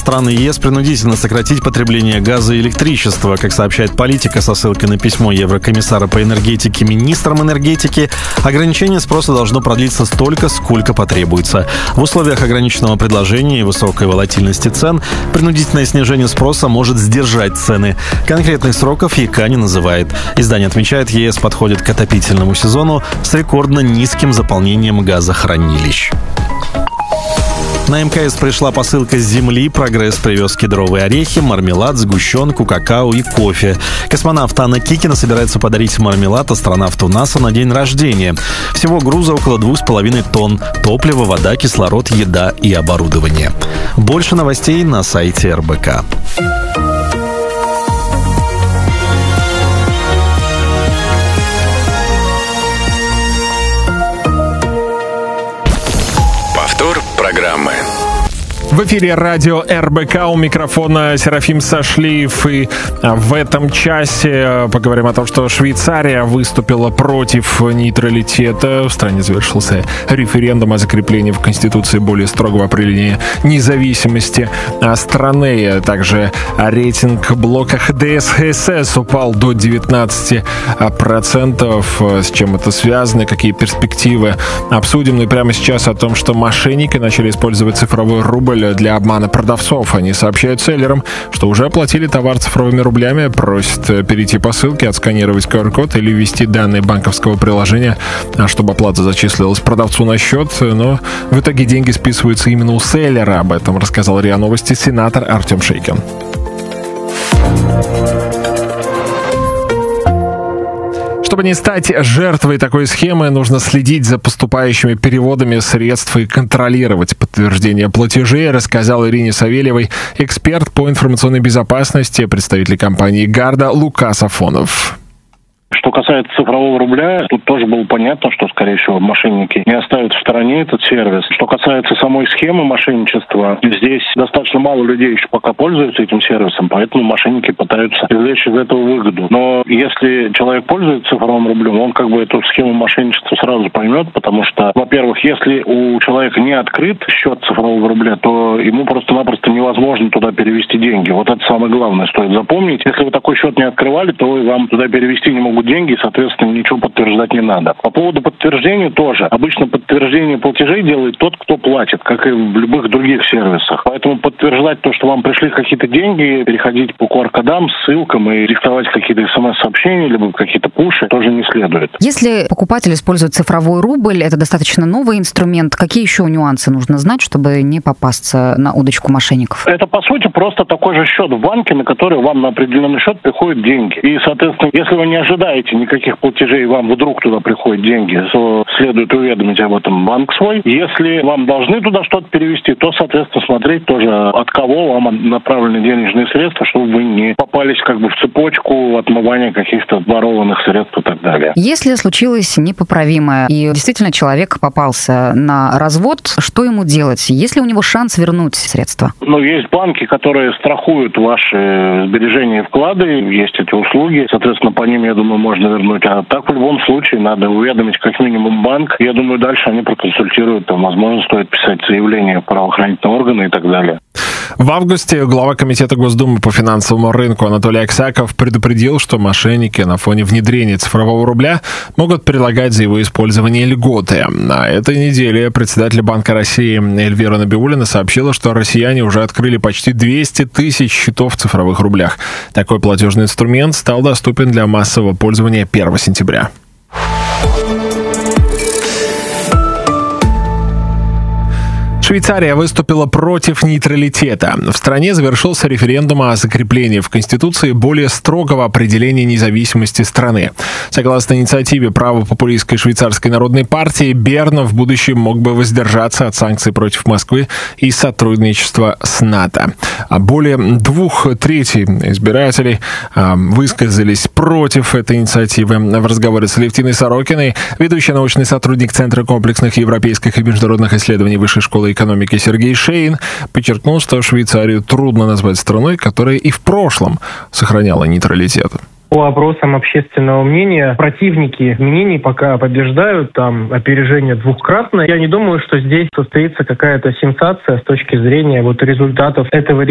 страны ЕС принудительно сократить потребление газа и электричества. Как сообщает Политика со ссылкой на письмо еврокомиссара по энергетике министрам энергетики, ограничение спроса должно продлиться столько, сколько потребуется. В условиях ограниченного предложения и высокой волатильности цен принудительное снижение спроса может сдержать цены. Конкретных сроков ЕК не называет. Издание отмечает, ЕС подходит к отопительному сезону с рекордно низким заполнением газохранилищ. На МКС пришла посылка с земли. «Прогресс» привез кедровые орехи, мармелад, сгущенку, какао и кофе. Космонавт Анна Кикина собирается подарить мармелад астронавту НАСА на день рождения. Всего груза около 2,5 тонн. Топливо, вода, кислород, еда и оборудование. Больше новостей на сайте РБК. Программы. В эфире радио РБК, у микрофона Серафим Сашлиев. И в этом часе поговорим о том, что Швейцария выступила против нейтралитета. В стране завершился референдум о закреплении в Конституции более строгого определения независимости страны. Также рейтинг блока ХДС-ХСС упал до 19%. С чем это связано, какие перспективы, обсудим. Ну и прямо сейчас о том, что мошенники начали использовать цифровой рубль для обмана продавцов. Они сообщают селлерам, что уже оплатили товар цифровыми рублями, просят перейти по ссылке, отсканировать QR-код или ввести данные банковского приложения, чтобы оплата зачислилась продавцу на счет. Но в итоге деньги списываются именно у селлера. Об этом рассказал РИА Новости сенатор Артем Шейкин. Чтобы не стать жертвой такой схемы, нужно следить за поступающими переводами средств и контролировать подтверждение платежей, рассказал Ирине Савельевой эксперт по информационной безопасности, представитель компании «Гарда» Лука Сафонов. Что касается цифрового рубля, тут тоже было понятно, что, скорее всего, мошенники не оставят в стороне этот сервис. Что касается самой схемы мошенничества, здесь достаточно мало людей еще пока пользуются этим сервисом, поэтому мошенники пытаются извлечь из этого выгоду. Но если человек пользуется цифровым рублем, он как бы эту схему мошенничества сразу поймет, потому что, во-первых, если у человека не открыт счет цифрового рубля, то ему просто-напросто невозможно туда перевести деньги. Вот это самое главное, стоит запомнить. Если вы такой счет не открывали, то вам туда перевести не могут деньги, и, соответственно, ничего подтверждать не надо. По поводу подтверждения тоже. Обычно подтверждение платежей делает тот, кто платит, как и в любых других сервисах. Поэтому подтверждать то, что вам пришли какие-то деньги, переходить по QR-кодам, ссылкам и диктовать какие-то смс-сообщения, либо какие-то пуши, тоже не следует. Если покупатель использует цифровой рубль, это достаточно новый инструмент. Какие еще нюансы нужно знать, чтобы не попасться на удочку мошенников? Это, по сути, просто такой же счет в банке, на который вам на определенный счет приходят деньги. И, соответственно, если вы не ожидаете никаких платежей, вам вдруг туда приходят деньги, то следует уведомить об этом банк свой. Если вам должны туда что-то перевести, то, соответственно, смотреть тоже, от кого вам направлены денежные средства, чтобы вы не попались как бы в цепочку отмывания каких-то ворованных средств и так далее. Если случилось непоправимое, и действительно человек попался на развод, что ему делать? Есть ли у него шанс вернуть средства? Есть банки, которые страхуют ваши сбережения и вклады, есть эти услуги, соответственно, по ним, я думаю, можно вернуть. А так, в любом случае, надо уведомить как минимум банк. Я думаю, дальше они проконсультируют. Возможно, стоит писать заявление в правоохранительные органы и так далее. В августе глава Комитета Госдумы по финансовому рынку Анатолий Аксаков предупредил, что мошенники на фоне внедрения цифрового рубля могут предлагать за его использование льготы. На этой неделе председатель Банка России Эльвира Набиуллина сообщила, что россияне уже открыли почти 200 тысяч счетов в цифровых рублях. Такой платежный инструмент стал доступен для массового пользования 1 сентября. Швейцария выступила против нейтралитета. В стране завершился референдум о закреплении в Конституции более строгого определения независимости страны. Согласно инициативе правопопулистской швейцарской народной партии, Берн в будущем мог бы воздержаться от санкций против Москвы и сотрудничества с НАТО. Более 2/3 избирателей высказались против этой инициативы. В разговоре с Алевтиной Сорокиной, ведущий научный сотрудник Центра комплексных европейских и международных исследований Высшей школы экономики Сергей Шейн подчеркнул, что Швейцарию трудно назвать страной, которая и в прошлом сохраняла нейтралитет. По опросам общественного мнения противники изменений пока побеждают, там опережение двукратное. Я не думаю, что здесь состоится какая-то сенсация с точки зрения результатов этого